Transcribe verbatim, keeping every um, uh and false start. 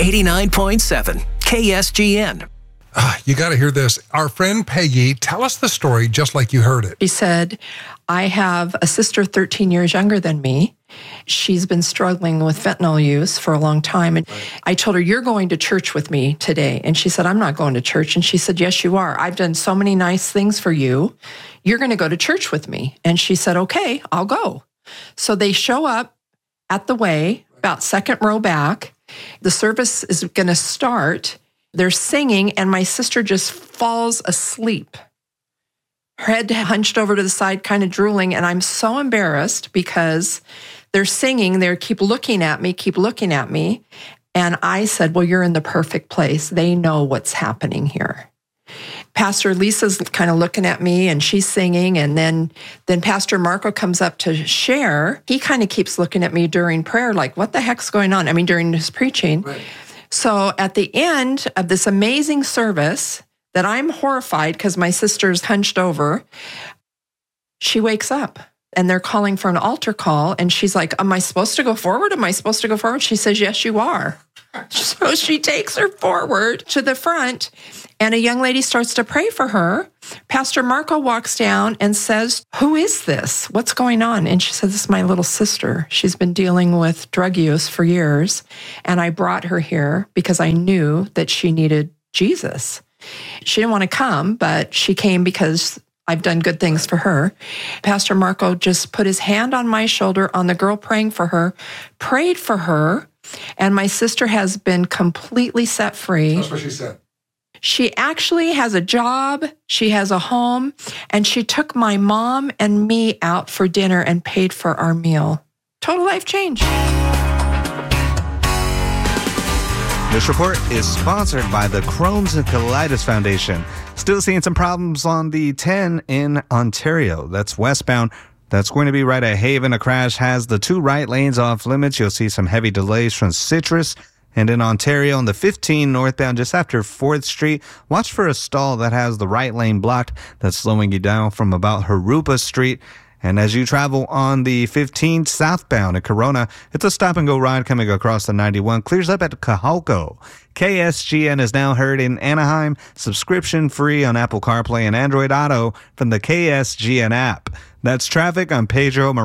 eighty-nine point seven K S G N. Uh, you got to hear this. Our friend Peggy, tell us the story just like you heard it. She said, I have a sister thirteen years younger than me. She's been struggling with fentanyl use for a long time. And right. I told her, you're going to church with me today. And she said, I'm not going to church. And she said, yes, you are. I've done so many nice things for you. You're going to go to church with me. And she said, okay, I'll go. So they show up at the way, about second row back. The service is going to start. They're singing, and my sister just falls asleep. Her head hunched over to the side, kind of drooling, and I'm so embarrassed because they're singing. They keep looking at me, keep looking at me. And I said, well, you're in the perfect place. They know what's happening here. Pastor Lisa's kind of looking at me, and she's singing, and then, then Pastor Marco comes up to share. He kind of keeps looking at me during prayer, like, what the heck's going on? I mean, during his preaching. Right. So at the end of this amazing service that I'm horrified because my sister's hunched over, she wakes up and they're calling for an altar call. And she's like, am I supposed to go forward? Am I supposed to go forward? She says, yes, you are. So she takes her forward to the front and a young lady starts to pray for her. Pastor Marco walks down and says, who is this? What's going on? And she says, this is my little sister. She's been dealing with drug use for years. And I brought her here because I knew that she needed Jesus. She didn't want to come, but she came because I've done good things for her. Pastor Marco just put his hand on my shoulder on the girl praying for her, prayed for her, and my sister has been completely set free. That's what she said. She actually has a job, she has a home, and she took my mom and me out for dinner and paid for our meal. Total life change. This report is sponsored by the Crohn's and Colitis Foundation. Still seeing some problems on the ten in Ontario. That's westbound. That's going to be right at Haven. A crash has the two right lanes off limits. You'll see some heavy delays from Citrus. And in Ontario, on the fifteen northbound, just after fourth Street, watch for a stall that has the right lane blocked. That's slowing you down from about Harupa Street. And as you travel on the fifteen southbound at Corona, it's a stop-and-go ride coming across the ninety-one. Clears up at Cajalco. K S G N is now heard in Anaheim, subscription-free on Apple CarPlay and Android Auto from the K S G N app. That's traffic on Pedro